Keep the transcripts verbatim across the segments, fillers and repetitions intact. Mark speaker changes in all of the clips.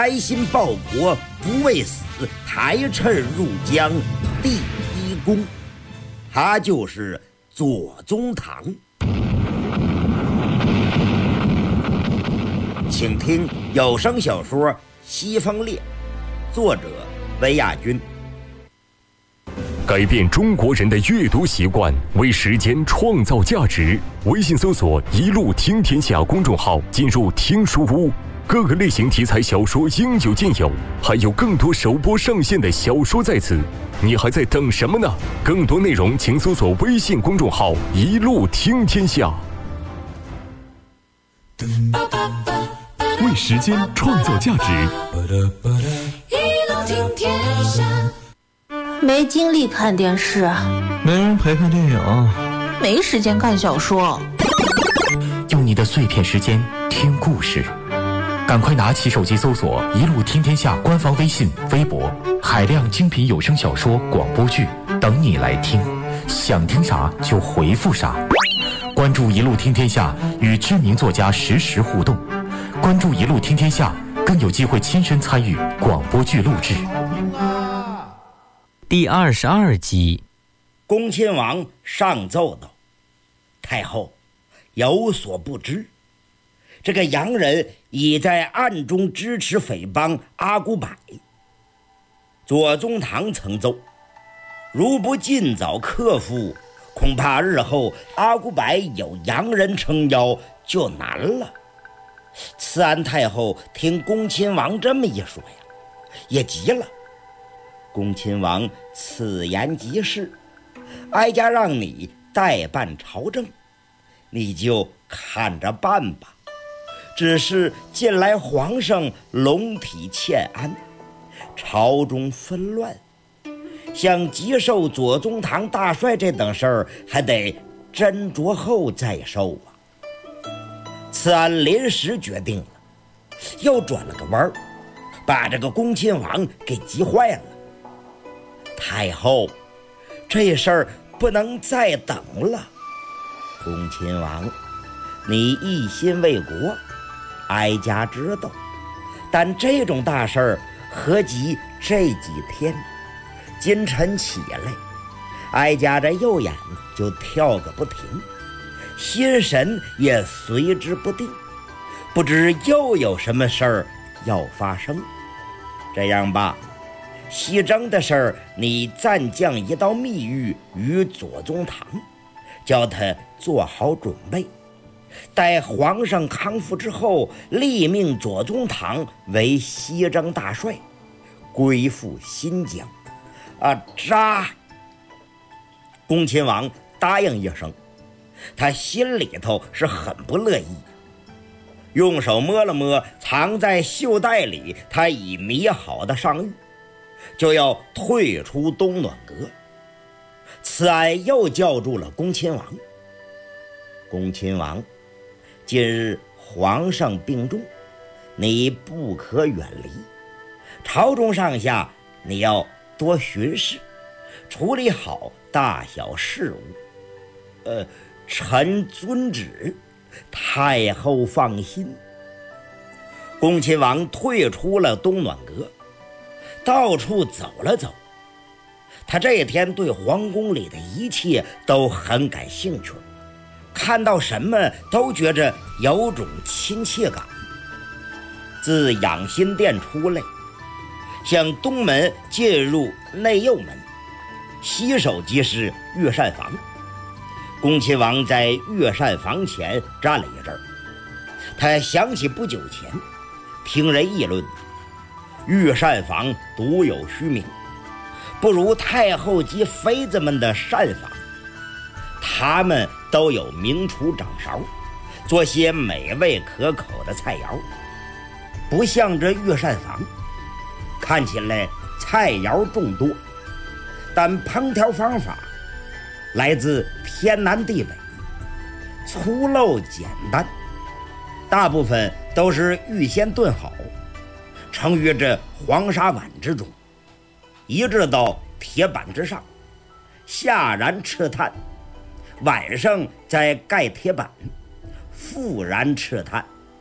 Speaker 1: 开心报国，不畏死，抬谶入江，第一功。他就是左宗棠。请听有声小说《西风烈》，作者韦亚军。
Speaker 2: 改变中国人的阅读习惯，为时间创造价值。微信搜索“一路听天下”公众号，进入听书屋，各个类型题材小说应有尽有，还有更多首播上线的小说在此。你还在等什么呢？更多内容请搜索微信公众号“一路听天下”。为时间创造价值，
Speaker 3: 一路听天下。
Speaker 4: 没精力看电视，
Speaker 5: 没人陪看电影，
Speaker 4: 没时间看小说，
Speaker 6: 用你的碎片时间听故事。赶快拿起手机搜索“一路听天下”官方微信、微博，海量精品有声小说、广播剧等你来听。想听啥就回复啥。关注“一路听天下”，与知名作家实时互动。关注“一路听天下”，更有机会亲身参与广播剧录制。
Speaker 7: 第二十二集，
Speaker 1: 恭亲王上奏道：“太后有所不知，这个洋人已在暗中支持匪帮阿古柏。左宗棠曾奏，如不尽早克服，恐怕日后阿古柏有洋人撑腰就难了。”慈安太后听恭亲王这么一说呀，也急了。恭亲王此言极是，哀家让你代办朝政，你就看着办吧。只是近来皇上龙体欠安，朝中纷乱，想急授左宗棠大帅这等事儿，还得斟酌后再授啊。慈安临时决定了，又转了个弯儿，把这个恭亲王给急坏了。太后，这事儿不能再等了。恭亲王，你一心为国，哀家知道，但这种大事儿何及这几天？今晨起来，哀家这右眼就跳个不停，心神也随之不定，不知又有什么事儿要发生。这样吧，西征的事儿，你暂降一道密谕于左宗棠，叫他做好准备。待皇上康复之后，立命左宗棠为西征大帅，归附新疆。啊，扎！恭亲王答应一声，他心里头是很不乐意，用手摸了摸藏在袖袋里他已拟好的上谕，就要退出东暖阁。慈安又叫住了恭亲王：“恭亲王，今日皇上病重，你不可远离。朝中上下你要多巡视，处理好大小事务。呃，臣遵旨，太后放心。”恭亲王退出了东暖阁，到处走了走。他这一天对皇宫里的一切都很感兴趣，看到什么都觉着有种亲切感。自养心殿出来，向东门进入内右门，西手即是御膳房。恭亲王在御膳房前站了一阵儿，他想起不久前听人议论，御膳房独有虚名，不如太后及妃子们的膳房。他们都有名厨掌勺，做些美味可口的菜肴，不像这御膳房，看起来菜肴众多，但烹调方法来自天南地北，粗陋简单，大部分都是预先炖好，盛于这黄沙碗之中，移至到铁板之上，下燃赤炭，晚上再盖铁板，复燃赤炭，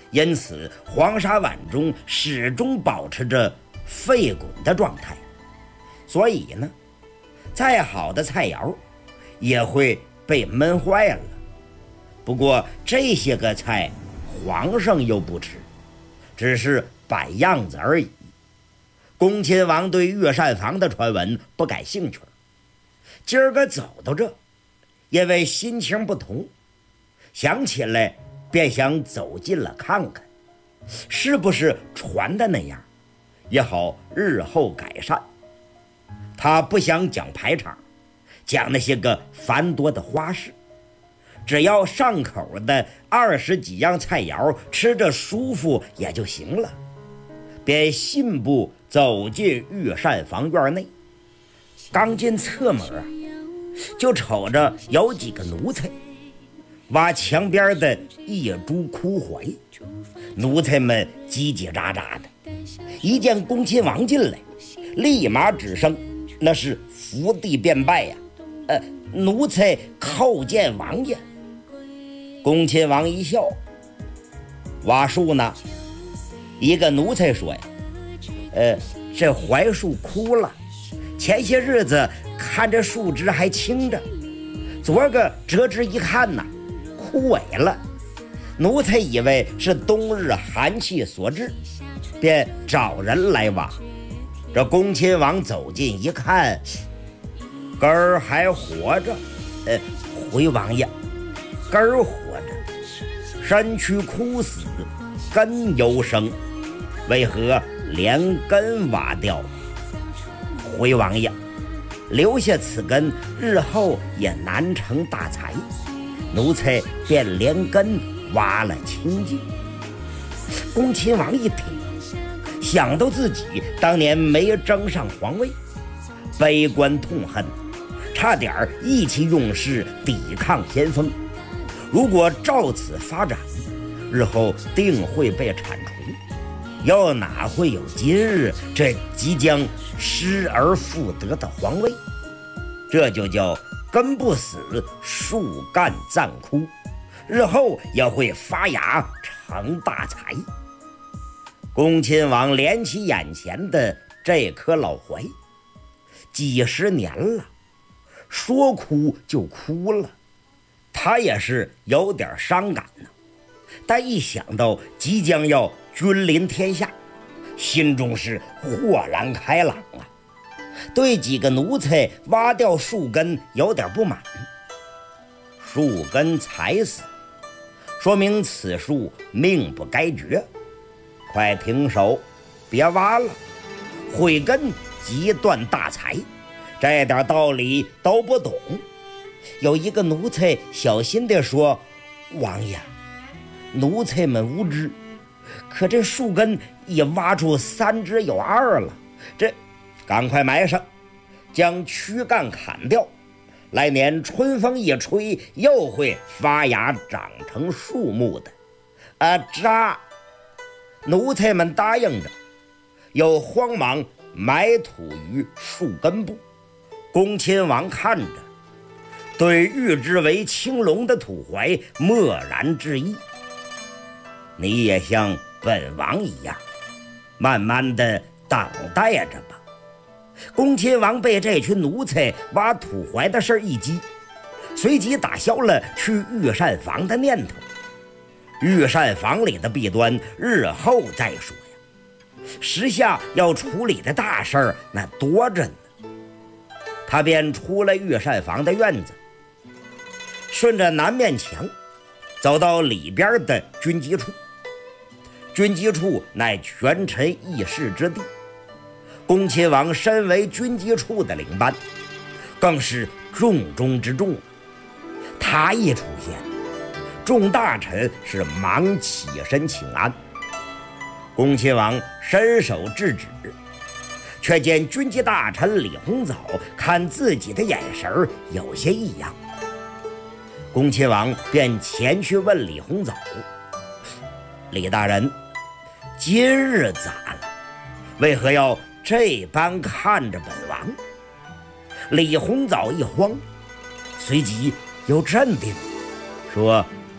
Speaker 1: 因此黄沙碗中始终保持着沸滚的状态。所以呢，再好的菜肴也会被闷坏了。不过这些个菜皇上又不吃，只是摆样子而已。恭亲王对御膳房的传闻不感兴趣，今儿个走到这，因为心情不同，想起来便想走近了看看，是不是传的那样，也好日后改善。他不想讲排场，讲那些个繁多的花式，只要上口的二十几样菜肴吃着舒服也就行了。便信步走进御膳房院内，刚进侧门啊，就瞅着有几个奴才挖墙边的一株枯槐。奴才们叽叽喳喳的，一见恭亲王进来，立马指声那是伏地便拜呀、啊！呃，奴才叩见王爷。恭亲王一笑，挖树呢？一个奴才说呀：“呃，这槐树枯了，前些日子看这树枝还青着，昨儿个折枝一看呐，枯萎了。奴才以为是冬日寒气所致，便找人来挖。这恭亲王走近一看，根儿还活着。呃，回王爷，根儿活着，身躯枯死，根犹生，为何连根挖掉？回王爷，留下此根，日后也难成大才。奴才便连根挖了清净。恭亲王一听，想到自己当年没争上皇位，悲观痛恨，差点意气用事抵抗先锋。如果照此发展，日后定会被铲除，又哪会有今日这即将失而复得的皇位？这就叫根不死，树干暂枯，日后也会发芽成大才。恭亲王连起眼前的这棵老槐，几十年了，说枯就枯了，他也是有点伤感呢。但一想到即将要君临天下，心中是豁然开朗啊。对几个奴才挖掉树根有点不满，树根才死，说明此树命不该绝，快停手，别挖了，毁根即断大才，这点道理都不懂。有一个奴才小心地说：“王爷，奴才们无知，可这树根已挖出三之有二了，这赶快埋上，将躯干砍掉，来年春风一吹，又会发芽长成树木的。”啊，扎！奴才们答应着，又慌忙埋土于树根部。恭亲王看着，对誉之为青龙的土槐默然致意：“你也像本王一样，慢慢的等待着吧。”恭亲王被这群奴才挖土槐的事一激，随即打消了去御膳房的念头。御膳房里的弊端日后再说呀，时下要处理的大事儿那多着呢。他便出了御膳房的院子，顺着南面墙走到里边的军机处。军机处乃权臣议事之地，恭亲王身为军机处的领班，更是重中之重。他一出现，众大臣是忙起身请安。恭亲王伸手制止，却见军机大臣李鸿藻看自己的眼神有些异样。恭亲王便前去问李鸿藻：“李大人，今日咋了？为何要这般看着本王？”李鸿藻一慌，随即又镇定，说：“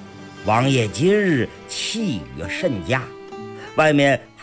Speaker 1: 王爷今日气宇甚佳，外面